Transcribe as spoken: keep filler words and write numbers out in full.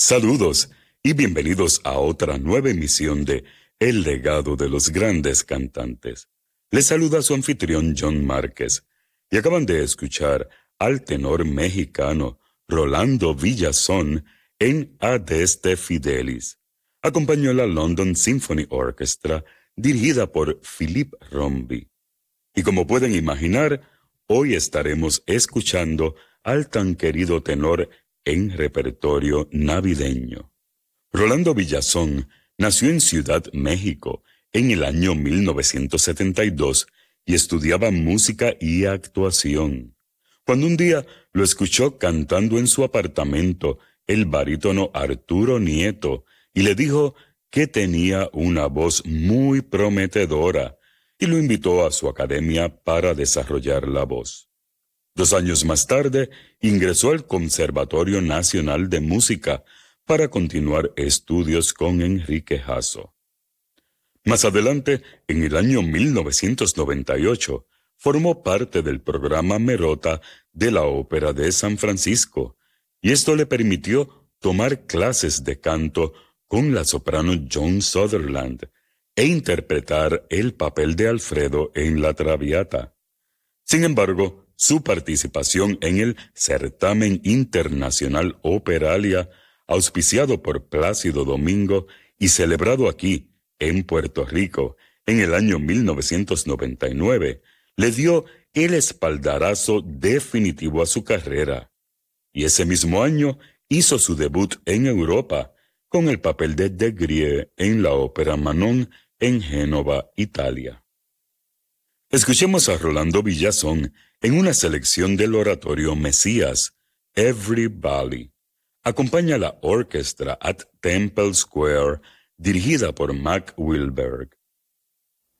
Saludos y bienvenidos a otra nueva emisión de El legado de los grandes cantantes. Les saluda su anfitrión John Márquez y acaban de escuchar al tenor mexicano Rolando Villazón en Adeste Fidelis. Acompañó la London Symphony Orchestra dirigida por Philippe Rombi. Y como pueden imaginar, hoy estaremos escuchando al tan querido tenor en repertorio navideño. Rolando Villazón nació en Ciudad México en el año mil novecientos setenta y dos y estudiaba música y actuación. Cuando un día lo escuchó cantando en su apartamento el barítono Arturo Nieto y le dijo que tenía una voz muy prometedora y lo invitó a su academia para desarrollar la voz. Dos años más tarde, ingresó al Conservatorio Nacional de Música para continuar estudios con Enrique Jasso. Más adelante, en el año mil novecientos noventa y ocho, formó parte del programa Merota de la Ópera de San Francisco, y esto le permitió tomar clases de canto con la soprano Joan Sutherland e interpretar el papel de Alfredo en La Traviata. Sin embargo, su participación en el Certamen Internacional Operalia, auspiciado por Plácido Domingo y celebrado aquí, en Puerto Rico, en el año mil novecientos noventa y nueve, le dio el espaldarazo definitivo a su carrera. Y ese mismo año hizo su debut en Europa, con el papel de De Grieux en la ópera Manon en Génova, Italia. Escuchemos a Rolando Villazón en una selección del oratorio Mesías, Every Valley. Acompaña la orquesta at Temple Square, dirigida por Mac Wilberg.